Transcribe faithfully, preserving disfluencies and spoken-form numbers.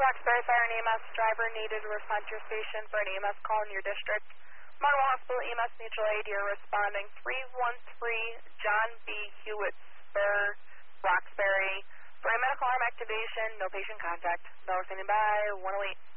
Roxbury Fire and E M S driver needed to respond to your station for an E M S call in your district. Monroe Hospital E M S mutual aid, you're responding three one three John B. Hewitt Spur, Roxbury. For a medical arm activation, no patient contact. Bell standing by, one oh eight.